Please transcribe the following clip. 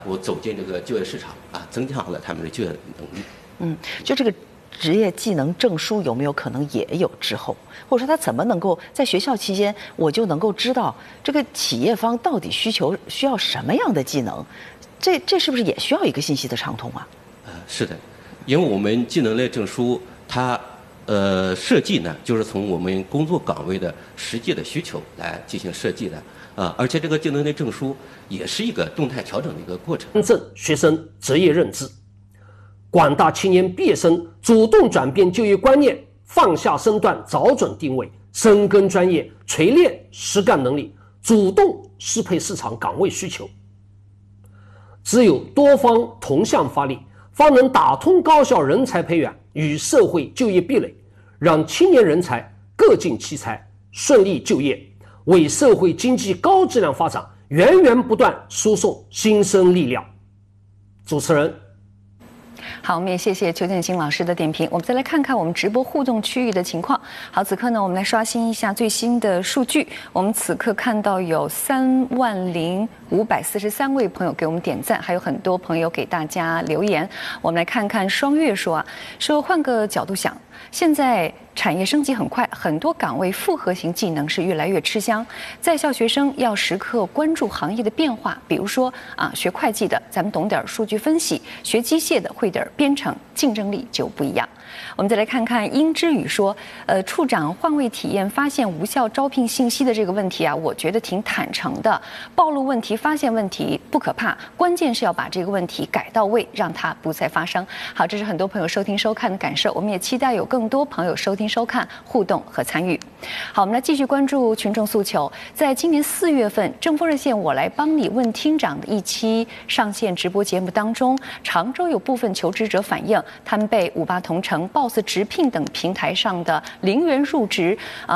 我走进这个就业市场啊，增强了他们的就业能力。 就这个职业技能证书有没有可能也有滞后，或者说他怎么能够在学校期间我就能够知道这个企业方到底需要什么样的技能？这是不是也需要一个信息的畅通啊？ 是的，因为我们技能类证书它设计呢，就是从我们工作岗位的实际的需求来进行设计的。而且这个技能类证书也是一个动态调整的一个过程。 真正学生职业认知，广大青年毕业生主动转变就业观念，放下身段，找准定位，深耕专业，锤炼实干能力，主动适配市场岗位需求。只有多方同向发力，方能打通高校人才培养与社会就业壁垒，让青年人才各尽其才，顺利就业，为社会经济高质量发展源源不断输送新生力量。主持人。 好，我们也谢谢邱建新老师的点评。我们再来看看我们直播互动区域的情况。好，此刻呢，我们来刷新一下最新的数据。我们此刻看到有30543位朋友给我们点赞，还有很多朋友给大家留言。我们来看看双月说换个角度想，现在产业升级很快，很多岗位复合型技能是越来越吃香。在校学生要时刻关注行业的变化，比如说学会计的，咱们懂点数据分析；学机械的，会点编程，竞争力就不一样。我们再来看看殷之宇说，处长换位体验发现无效招聘信息的这个问题我觉得挺坦诚的，暴露问题、发现问题不可怕，关键是要把这个问题改到位，让它不再发生。好，这是很多朋友收听收看的感受，我们也期待有更多朋友收听收看、互动和参与。好，我们来继续关注群众诉求。在今年4月份，政风热线我来帮你问厅长的一期上线直播节目当中，常州有部分求职者反映，他们被58同城、Boss 直聘等平台上的0元入职